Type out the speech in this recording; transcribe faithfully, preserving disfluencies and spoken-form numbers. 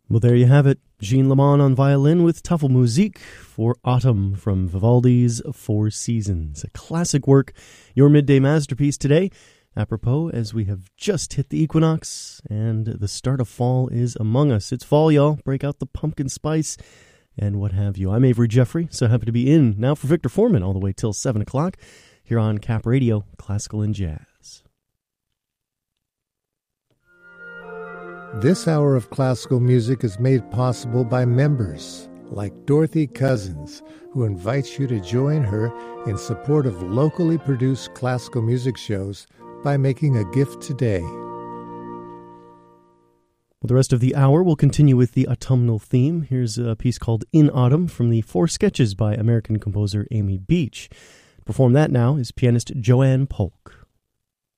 Well, there you have it. Jean Lamont on violin with Tafelmusik for Autumn from Vivaldi's Four Seasons. A classic work, your midday masterpiece today. Apropos, as we have just hit the equinox and the start of fall is among us. It's fall, y'all. Break out the pumpkin spice and what have you. I'm Avery Jeffrey, so happy to be in now for Victor Foreman all the way till seven o'clock here on Cap Radio, Classical and Jazz. This hour of classical music is made possible by members like Dorothy Cousins, who invites you to join her in support of locally produced classical music shows by making a gift today. Well, the rest of the hour will continue with the autumnal theme. Here's a piece called In Autumn from the Four Sketches by American composer Amy Beach. Perform that now is pianist Joanne Polk.